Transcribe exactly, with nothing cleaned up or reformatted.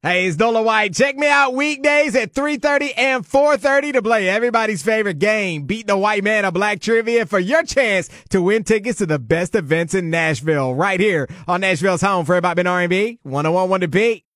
Hey, it's Dola White. Check me out weekdays at three thirty and four thirty to play everybody's favorite game, Beat the White Man of Black Trivia, for your chance to win tickets to the best events in Nashville, right here on Nashville's home for Everybody Been R and B, one oh one point one The Beat.